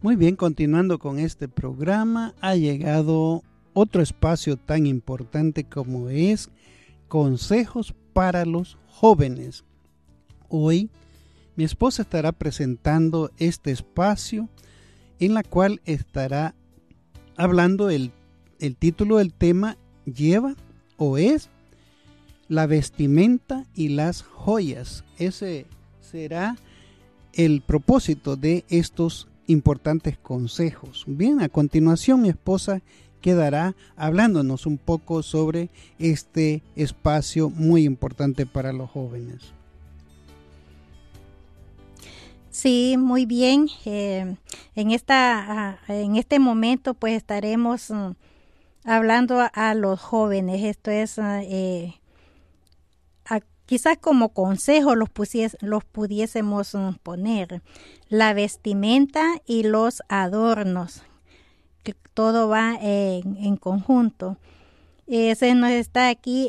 Muy bien, continuando con este programa, ha llegado otro espacio tan importante como es Consejos para los Jóvenes. Hoy mi esposa estará presentando este espacio en la cual estará hablando el título del tema lleva o es la vestimenta y las joyas. Ese será el propósito de estos importantes consejos. Bien, a continuación mi esposa quedará hablándonos un poco sobre este espacio muy importante para los jóvenes. Sí, muy bien. En este momento pues estaremos hablando a los jóvenes. Esto es quizás como consejo los pudiésemos poner. La vestimenta y los adornos, que todo va en conjunto. Se nos está aquí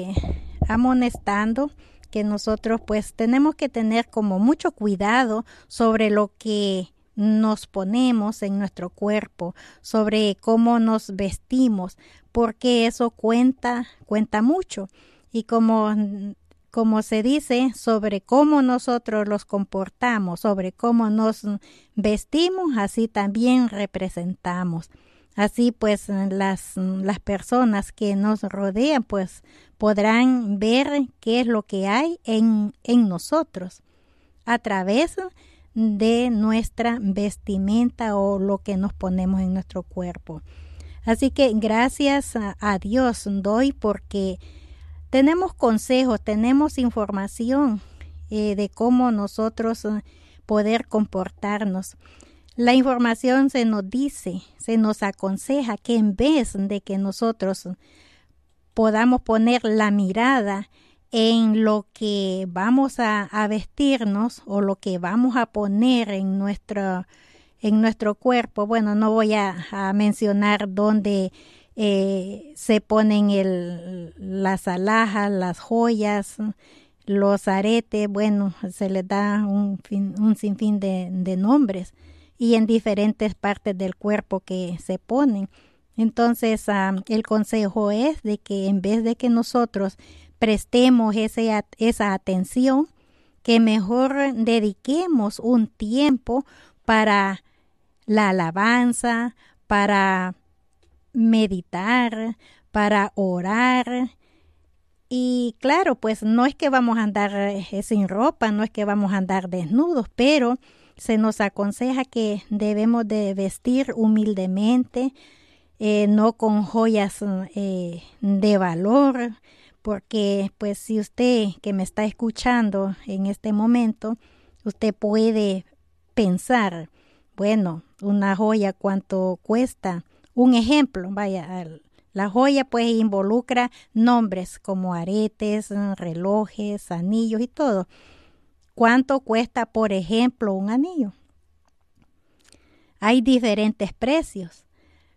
amonestando que nosotros pues tenemos que tener como mucho cuidado sobre lo que nos ponemos en nuestro cuerpo, sobre cómo nos vestimos, porque eso cuenta mucho. Y como se dice, sobre cómo nosotros los comportamos, sobre cómo nos vestimos, así también representamos. Así pues las personas que nos rodean pues podrán ver qué es lo que hay en nosotros a través de nuestra vestimenta o lo que nos ponemos en nuestro cuerpo. Así que gracias a Dios doy porque tenemos consejos, tenemos información de cómo nosotros poder comportarnos. La información se nos dice, se nos aconseja que en vez de que nosotros podamos poner la mirada en lo que vamos a vestirnos o lo que vamos a poner en nuestro cuerpo, bueno, no voy a mencionar dónde se ponen las alhajas, las joyas, los aretes, bueno, se les da un sinfín de nombres y en diferentes partes del cuerpo que se ponen. Entonces, el consejo es de que en vez de que nosotros prestemos esa atención, que mejor dediquemos un tiempo para la alabanza, para meditar, para orar. Y claro, pues no es que vamos a andar sin ropa, no es que vamos a andar desnudos, pero se nos aconseja que debemos de vestir humildemente, no con joyas de valor, porque pues si usted que me está escuchando en este momento, usted puede pensar, bueno, una joya ¿cuánto cuesta? Un ejemplo, vaya, la joya pues involucra nombres como aretes, relojes, anillos y todo. ¿Cuánto cuesta, por ejemplo, un anillo? Hay diferentes precios.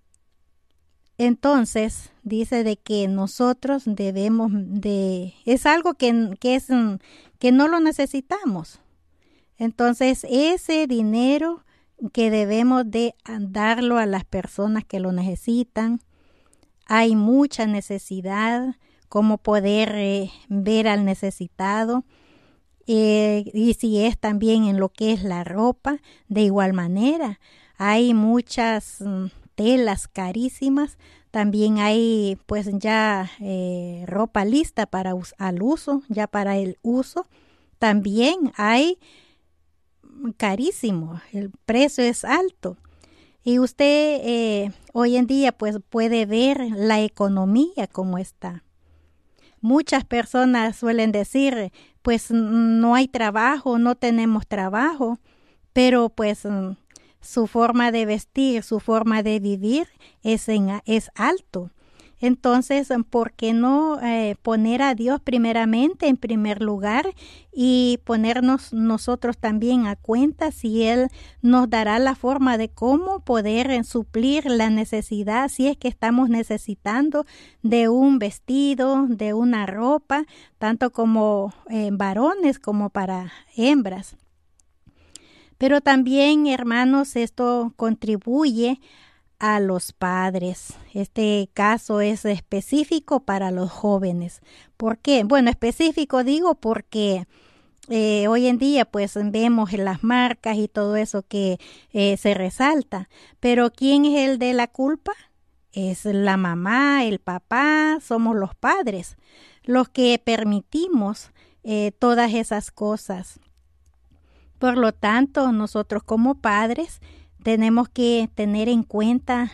Entonces, dice de que nosotros debemos de... Es algo que no lo necesitamos. Entonces, ese dinero que debemos de darlo a las personas que lo necesitan. Hay mucha necesidad, cómo poder ver al necesitado. Y si es también en lo que es la ropa, de igual manera. Hay muchas telas carísimas. También hay pues ya ropa lista para al uso, ya para el uso. También hay carísimo, el precio es alto. Y usted hoy en día pues puede ver la economía como está. Muchas personas suelen decir, pues no hay trabajo, no tenemos trabajo, pero pues su forma de vestir, su forma de vivir es alto. Entonces, ¿por qué no poner a Dios primeramente en primer lugar y ponernos nosotros también a cuenta si Él nos dará la forma de cómo poder suplir la necesidad, si es que estamos necesitando de un vestido, de una ropa, tanto como varones como para hembras? Pero también, hermanos, esto contribuye a los padres. Este caso es específico para los jóvenes. ¿Por qué? Bueno, específico digo porque hoy en día pues vemos las marcas y todo eso que se resalta. Pero ¿quién es el de la culpa? Es la mamá, el papá, somos los padres los que permitimos todas esas cosas. Por lo tanto, nosotros como padres tenemos que tener en cuenta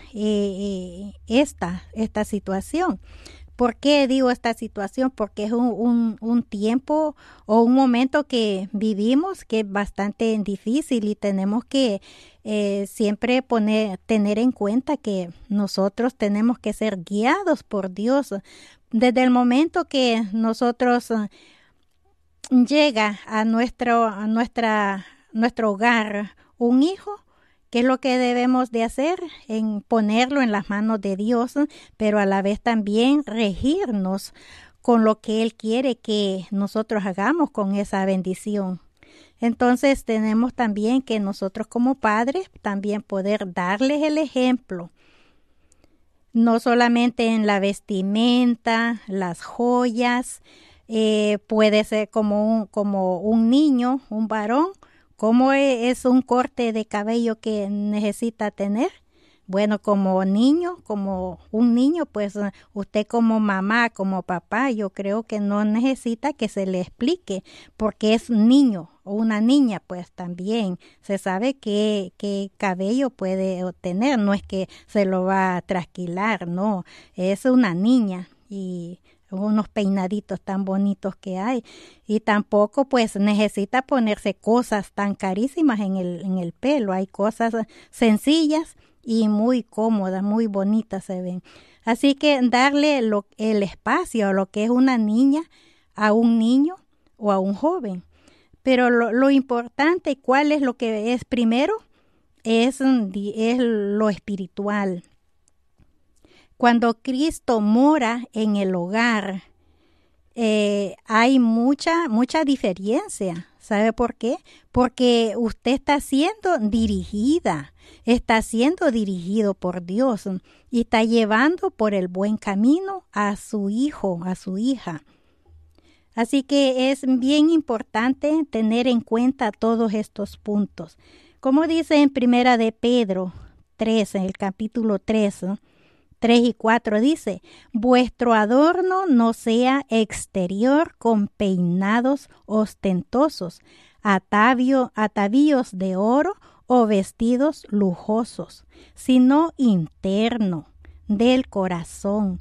esta situación. ¿Por qué digo esta situación? Porque es un tiempo o un momento que vivimos que es bastante difícil y tenemos que siempre tener en cuenta que nosotros tenemos que ser guiados por Dios. Desde el momento que nosotros llega a nuestro hogar un hijo, ¿qué es lo que debemos de hacer? En ponerlo en las manos de Dios, pero a la vez también regirnos con lo que Él quiere que nosotros hagamos con esa bendición. Entonces tenemos también que nosotros como padres también poder darles el ejemplo, no solamente en la vestimenta, las joyas, puede ser como un niño, un varón. ¿Cómo es un corte de cabello que necesita tener? Bueno, como un niño, pues usted como mamá, como papá, yo creo que no necesita que se le explique, porque es un niño o una niña, pues también se sabe qué cabello puede obtener, no es que se lo va a trasquilar, no, es una niña y unos peinaditos tan bonitos que hay y tampoco pues necesita ponerse cosas tan carísimas en el pelo, hay cosas sencillas y muy cómodas, muy bonitas se ven. Así que darle el espacio a lo que es una niña, a un niño o a un joven. Pero lo importante, ¿cuál es lo que es primero? Es lo espiritual. Cuando Cristo mora en el hogar, hay mucha diferencia. ¿Sabe por qué? Porque usted está siendo dirigida, está siendo dirigido por Dios y está llevando por el buen camino a su hijo, a su hija. Así que es bien importante tener en cuenta todos estos puntos. Como dice en Primera de Pedro 3, en el capítulo 3 y 4 dice, vuestro adorno no sea exterior con peinados ostentosos, atavíos de oro o vestidos lujosos, sino interno, del corazón,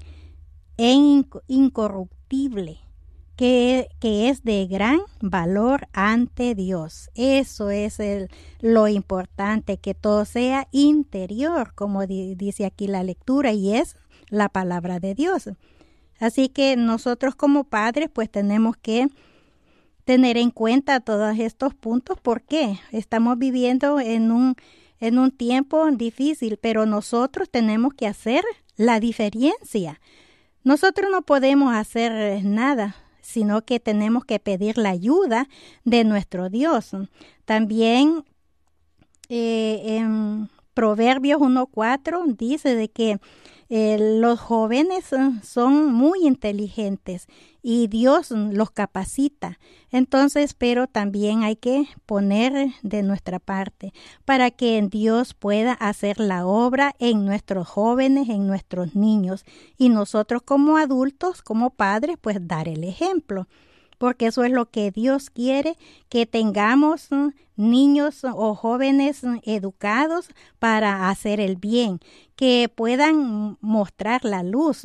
incorruptible, que es de gran valor ante Dios. Eso es lo importante, que todo sea interior, como dice aquí la lectura, y es la palabra de Dios. Así que nosotros como padres pues tenemos que tener en cuenta todos estos puntos porque estamos viviendo en un tiempo difícil, pero nosotros tenemos que hacer la diferencia. Nosotros no podemos hacer nada, sino que tenemos que pedir la ayuda de nuestro Dios. También en Proverbios 1:4 dice de que los jóvenes son muy inteligentes y Dios los capacita. Entonces, pero también hay que poner de nuestra parte para que Dios pueda hacer la obra en nuestros jóvenes, en nuestros niños, y nosotros como adultos, como padres, pues dar el ejemplo. Porque eso es lo que Dios quiere, que tengamos niños o jóvenes educados para hacer el bien, que puedan mostrar la luz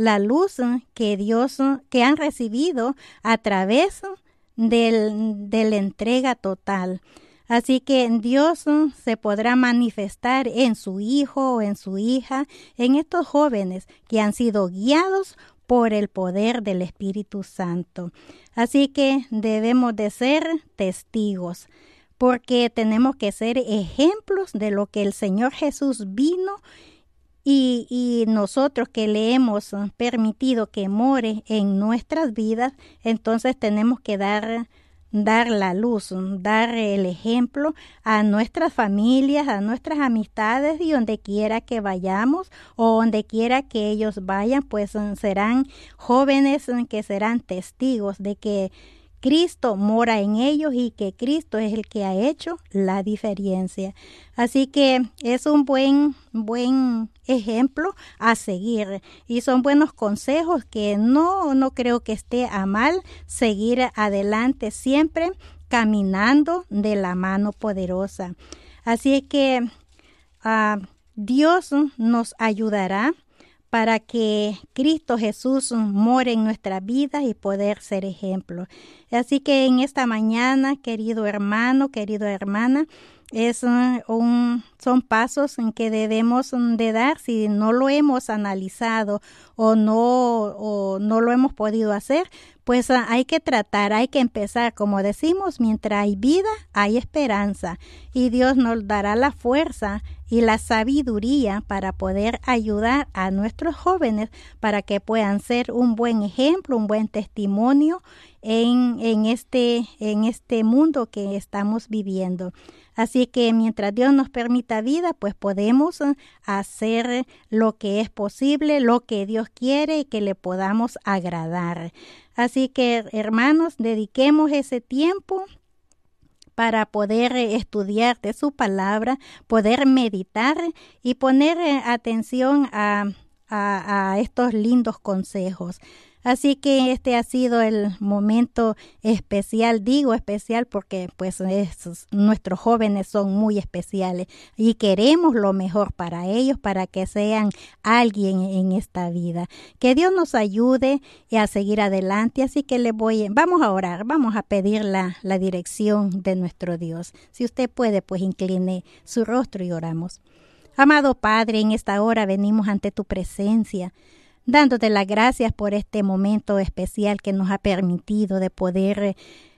que han recibido a través de la entrega total. Así que Dios se podrá manifestar en su hijo o en su hija, en estos jóvenes que han sido guiados por el poder del Espíritu Santo. Así que debemos de ser testigos, porque tenemos que ser ejemplos de lo que el Señor Jesús vino y nosotros que le hemos permitido que more en nuestras vidas, entonces tenemos que dar dar la luz, dar el ejemplo a nuestras familias, a nuestras amistades y donde quiera que vayamos o donde quiera que ellos vayan, pues serán jóvenes que serán testigos de que Cristo mora en ellos y que Cristo es el que ha hecho la diferencia. Así que es un buen ejemplo a seguir y son buenos consejos que no creo que esté a mal seguir adelante siempre caminando de la mano poderosa. Así que Dios nos ayudará para que Cristo Jesús more en nuestras vidas y poder ser ejemplo. Así que en esta mañana, querido hermano, querida hermana, son pasos en que debemos de dar. Si no lo hemos analizado o no lo hemos podido hacer, pues hay que tratar, hay que empezar. Como decimos, mientras hay vida, hay esperanza. Y Dios nos dará la fuerza y la sabiduría para poder ayudar a nuestros jóvenes para que puedan ser un buen ejemplo, un buen testimonio en este mundo que estamos viviendo. Así que mientras Dios nos permita vida, pues podemos hacer lo que es posible, lo que Dios quiere y que le podamos agradar. Así que, hermanos, dediquemos ese tiempo para poder estudiar de su palabra, poder meditar y poner atención a estos lindos consejos. Así que este ha sido el momento especial, digo especial porque pues nuestros jóvenes son muy especiales y queremos lo mejor para ellos, para que sean alguien en esta vida. Que Dios nos ayude a seguir adelante, así que vamos a orar, vamos a pedir la dirección de nuestro Dios. Si usted puede, pues incline su rostro y oramos. Amado Padre, en esta hora venimos ante tu presencia, dándote las gracias por este momento especial que nos ha permitido de poder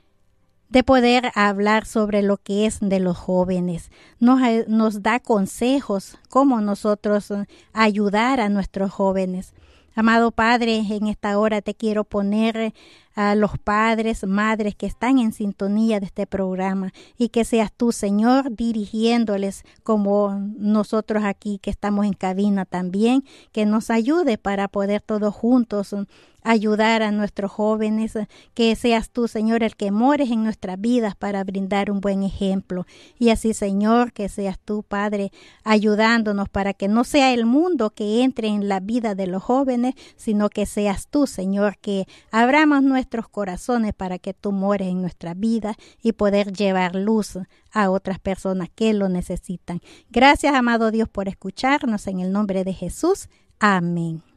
hablar sobre lo que es de los jóvenes. Nos da consejos cómo nosotros ayudar a nuestros jóvenes. Amado Padre, en esta hora te quiero poner a los padres, madres que están en sintonía de este programa y que seas tú, Señor, dirigiéndoles como nosotros aquí que estamos en cabina también, que nos ayude para poder todos juntos ayudar a nuestros jóvenes, que seas tú, Señor, el que mores en nuestras vidas para brindar un buen ejemplo. Y así, Señor, que seas tú, Padre, ayudándonos para que no sea el mundo que entre en la vida de los jóvenes, sino que seas tú, Señor, que abramos nuestros corazones para que tú mores en nuestra vida y poder llevar luz a otras personas que lo necesitan. Gracias, amado Dios, por escucharnos en el nombre de Jesús. Amén.